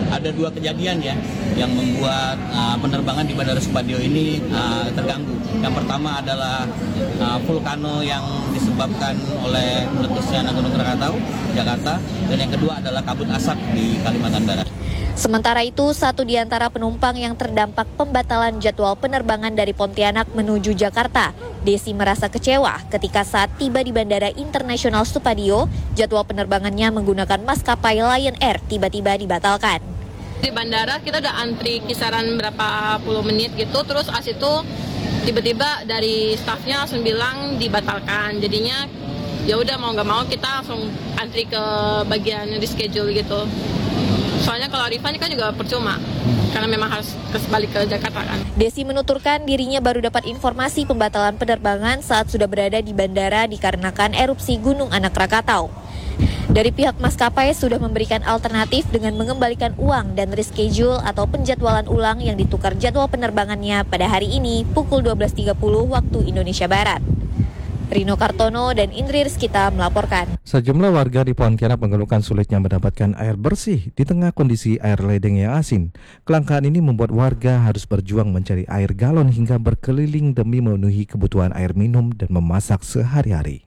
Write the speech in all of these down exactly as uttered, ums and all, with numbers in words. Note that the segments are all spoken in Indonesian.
ada dua kejadian ya yang membuat uh, penerbangan di Bandara Supadio ini uh, terganggu. Yang pertama adalah uh, vulkano yang disebabkan oleh meletusnya Gunung Krakatau, Jakarta, dan yang kedua adalah kabut asap di Kalimantan Barat. Sementara itu, satu di antara penumpang yang terdampak pembatalan jadwal penerbangan dari Pontianak menuju Jakarta, Desi merasa kecewa ketika saat tiba di Bandara Internasional Supadio, jadwal penerbangannya menggunakan maskapai Lion Air tiba-tiba dibatalkan. Di bandara kita udah antri kisaran berapa puluh menit gitu, terus as itu tiba-tiba dari stafnya langsung bilang dibatalkan. Jadinya ya udah mau nggak mau kita langsung antri ke bagian di schedule gitu. Soalnya kalau refund kan juga percuma, karena memang harus balik ke Jakarta kan. Desi menuturkan dirinya baru dapat informasi pembatalan penerbangan saat sudah berada di bandara dikarenakan erupsi Gunung Anak Krakatau. Dari pihak maskapai sudah memberikan alternatif dengan mengembalikan uang dan reschedule atau penjadwalan ulang yang ditukar jadwal penerbangannya pada hari ini pukul dua belas tiga puluh waktu Indonesia Barat. Rino Kartono dan Indri Rizkita melaporkan. Sejumlah warga di Pontianak mengeluhkan sulitnya mendapatkan air bersih di tengah kondisi air ledeng yang asin. Kelangkaan ini membuat warga harus berjuang mencari air galon hingga berkeliling demi memenuhi kebutuhan air minum dan memasak sehari-hari.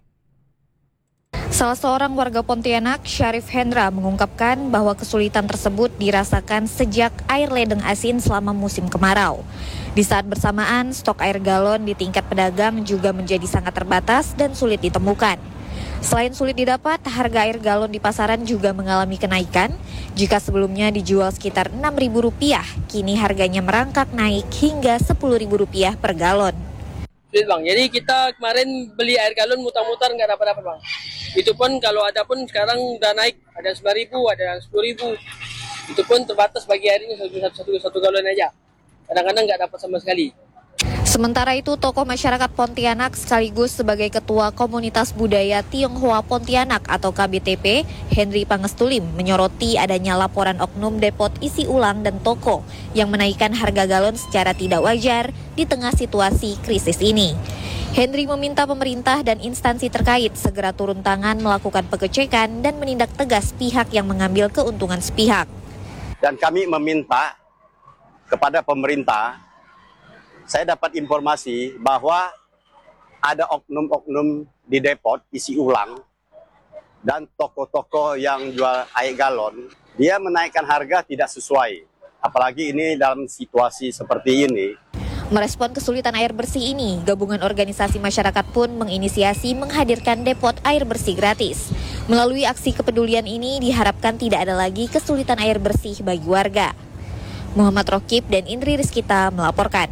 Salah seorang warga Pontianak, Syarif Hendra, mengungkapkan bahwa kesulitan tersebut dirasakan sejak air ledeng asin selama musim kemarau. Di saat bersamaan, stok air galon di tingkat pedagang juga menjadi sangat terbatas dan sulit ditemukan. Selain sulit didapat, harga air galon di pasaran juga mengalami kenaikan. Jika sebelumnya dijual sekitar enam ribu rupiah, kini harganya merangkak naik hingga sepuluh ribu rupiah per galon. Bang, jadi kita kemarin beli air galon mutar-mutar nggak dapat-dapat bang. Itu pun kalau ada pun sekarang udah naik, ada sembilan ribu, ada sepuluh ribu. Itu pun terbatas bagi air ini satu, satu, satu galon aja. Kadang-kadang nggak dapat sama sekali. Sementara itu, tokoh masyarakat Pontianak sekaligus sebagai Ketua Komunitas Budaya Tionghoa Pontianak atau K B T P, Henry Pangestulim, menyoroti adanya laporan oknum depot isi ulang dan toko yang menaikkan harga galon secara tidak wajar di tengah situasi krisis ini. Henry meminta pemerintah dan instansi terkait segera turun tangan melakukan pengecekan dan menindak tegas pihak yang mengambil keuntungan sepihak. Dan kami meminta kepada pemerintah, saya dapat informasi bahwa ada oknum-oknum di depot isi ulang dan toko-toko yang jual air galon, dia menaikkan harga tidak sesuai. Apalagi ini dalam situasi seperti ini. Merespon kesulitan air bersih ini, gabungan organisasi masyarakat pun menginisiasi menghadirkan depot air bersih gratis. Melalui aksi kepedulian ini diharapkan tidak ada lagi kesulitan air bersih bagi warga. Muhammad Rokib dan Indri Rizkita melaporkan.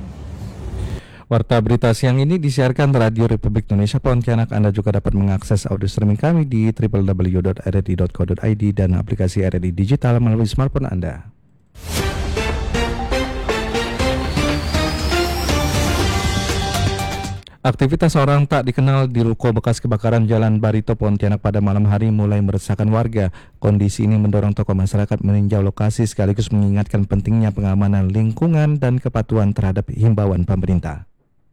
Warta berita siang ini disiarkan Radio Republik Indonesia Pontianak. Anda juga dapat mengakses audio streaming kami di w w w dot r r i dot co dot i d dan aplikasi R R I Digital melalui smartphone Anda. Aktivitas orang tak dikenal di ruko bekas kebakaran Jalan Barito Pontianak pada malam hari mulai meresahkan warga. Kondisi ini mendorong tokoh masyarakat meninjau lokasi sekaligus mengingatkan pentingnya pengamanan lingkungan dan kepatuhan terhadap himbauan pemerintah.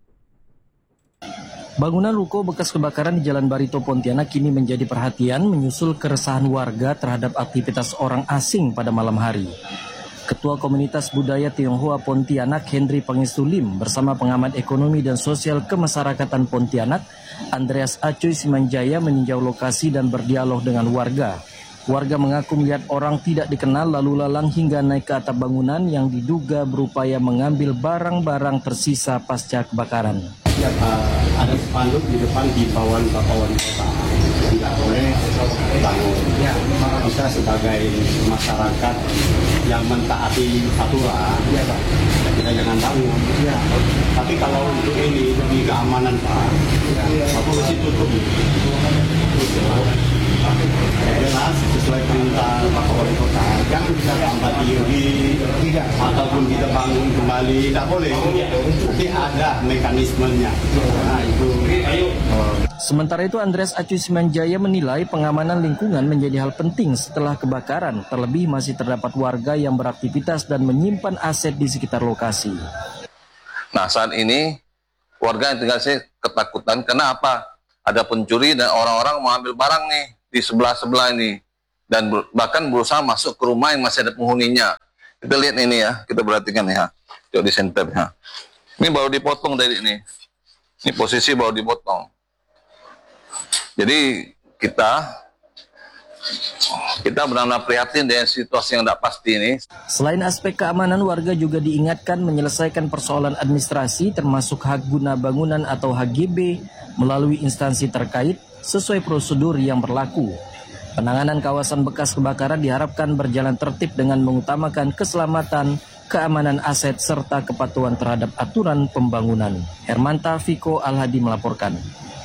Bangunan ruko bekas kebakaran di Jalan Barito Pontianak kini menjadi perhatian menyusul keresahan warga terhadap aktivitas orang asing pada malam hari. Ketua Komunitas Budaya Tionghoa Pontianak Henry Pangestulim bersama pengamat ekonomi dan sosial kemasyarakatan Pontianak Andreas Acuy Simanjaya meninjau lokasi dan berdialog dengan warga. Warga mengaku melihat orang tidak dikenal lalu lalang hingga naik ke atap bangunan yang diduga berupaya mengambil barang-barang tersisa pasca kebakaran. Ya, uh, ada spanduk di depan himbauan Bapauan Kota. Tidak boleh bangun. Ya, kita sebagai masyarakat yang mentaati aturan, ya, Pak, kita jangan bangun. Ya. Tapi kalau untuk ini demi keamanan, Pak, ya, aku mesti tutup. Jelas sesuai perintah Pak Wali Kota, jangan bisa tambah diri ataupun kita bangun kembali, tidak boleh. Tapi ada mekanismenya. Nah, itu. Sementara itu, Andreas Acuy Simanjaya menilai pengamanan lingkungan menjadi hal penting setelah kebakaran, terlebih masih terdapat warga yang beraktivitas dan menyimpan aset di sekitar lokasi. Nah, saat ini warga yang tinggal sini ketakutan karena apa? Ada pencuri dan orang-orang mengambil barang nih di sebelah-sebelah ini dan bahkan berusaha masuk ke rumah yang masih ada penghuninya. Kita lihat ini ya, kita perhatikan ya. Coba di center ya. Ini baru dipotong dari ini. Ini posisi baru dipotong. Jadi kita kita benar-benar prihatin dengan situasi yang tidak pasti ini. Selain aspek keamanan, warga juga diingatkan menyelesaikan persoalan administrasi termasuk hak guna bangunan atau H G B melalui instansi terkait sesuai prosedur yang berlaku. Penanganan kawasan bekas kebakaran diharapkan berjalan tertib dengan mengutamakan keselamatan, keamanan aset, serta kepatuhan terhadap aturan pembangunan. Hermanta Viko Alhadi melaporkan.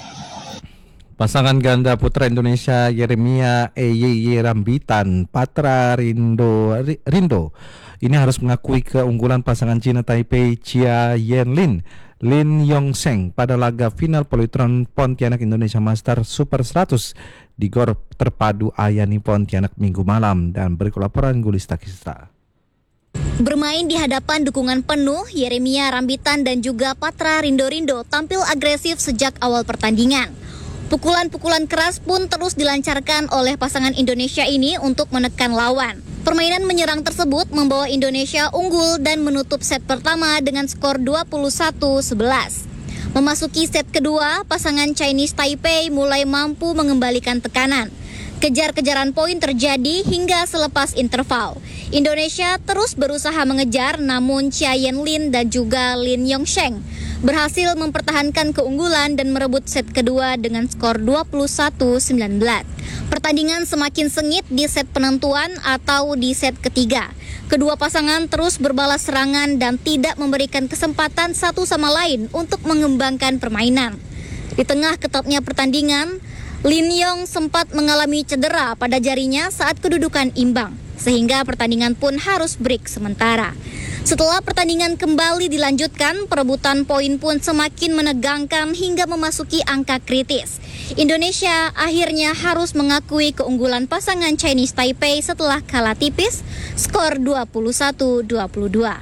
Pasangan ganda putra Indonesia Yeremia E Y Y Rambitan Patra Rindo Rindo ini harus mengakui keunggulan pasangan Cina Taipei Chia Yenlin Lin Yongsheng pada laga final Polytron Pontianak Indonesia Master Super seratus di Gor Terpadu Ayani Pontianak Minggu malam. Dan berikut laporan Gulista Kisra. Bermain di hadapan dukungan penuh, Yeremia Rambitan dan juga Patra Rindo Rindo tampil agresif sejak awal pertandingan. Pukulan-pukulan keras pun terus dilancarkan oleh pasangan Indonesia ini untuk menekan lawan. Permainan menyerang tersebut membawa Indonesia unggul dan menutup set pertama dengan skor dua puluh satu sebelas. Memasuki set kedua, pasangan Chinese Taipei mulai mampu mengembalikan tekanan. Kejar-kejaran poin terjadi hingga selepas interval. Indonesia terus berusaha mengejar, namun Chia Yenlin dan juga Lin Yongsheng berhasil mempertahankan keunggulan dan merebut set kedua dengan skor dua puluh satu sembilan belas. Pertandingan semakin sengit di set penentuan atau di set ketiga. Kedua pasangan terus berbalas serangan dan tidak memberikan kesempatan satu sama lain untuk mengembangkan permainan. Di tengah ketatnya pertandingan, Lin Yong sempat mengalami cedera pada jarinya saat kedudukan imbang, sehingga pertandingan pun harus break sementara. Setelah pertandingan kembali dilanjutkan, perebutan poin pun semakin menegangkan hingga memasuki angka kritis. Indonesia akhirnya harus mengakui keunggulan pasangan Chinese Taipei setelah kalah tipis, skor dua puluh satu dua puluh dua.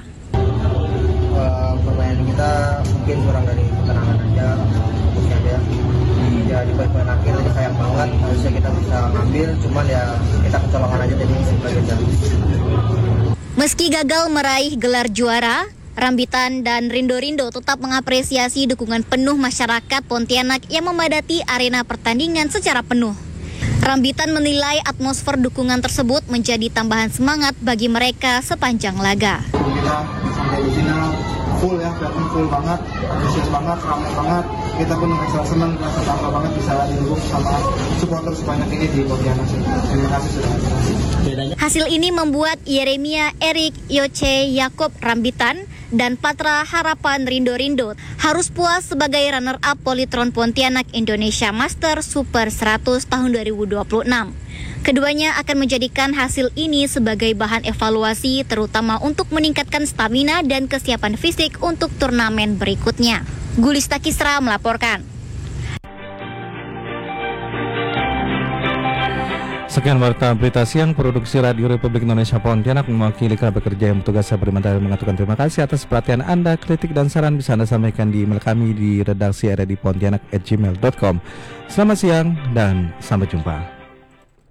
Uh, permainan kita mungkin kurang dari ketenangan aja, fokusnya aja. Ya di poin-poin akhir tadi sayang banget, harusnya kita bisa ngambil, cuman ya kita kecolongan aja jadi sebagian jam. Meski gagal meraih gelar juara, Rambitan dan Rindo Rindo tetap mengapresiasi dukungan penuh masyarakat Pontianak yang memadati arena pertandingan secara penuh. Rambitan menilai atmosfer dukungan tersebut menjadi tambahan semangat bagi mereka sepanjang laga. Kita sampai di sini full ya, kelihatan full banget, antusias banget, ramai banget. Kita pun merasa senang, merasa bangga banget bisa didukung sama supporter sebanyak ini di Pontianak. Terima kasih sudah hadir. Hasil ini membuat Yeremia Erik Yoce Yakob Rambitan dan Patra Harapan Rindo Rindo harus puas sebagai runner-up Polytron Pontianak Indonesia Master Super seratus tahun dua ribu dua puluh enam. Keduanya akan menjadikan hasil ini sebagai bahan evaluasi terutama untuk meningkatkan stamina dan kesiapan fisik untuk turnamen berikutnya. Gulista Kisra melaporkan. Sekian warta berita siang produksi Radio Republik Indonesia Pontianak, mewakili kerabat kerja yang bertugas saya Beriman mengatakan terima kasih atas perhatian Anda. Kritik dan saran bisa Anda sampaikan di email kami di redaksi r d pontianak at gmail dot com. Selamat siang dan sampai jumpa.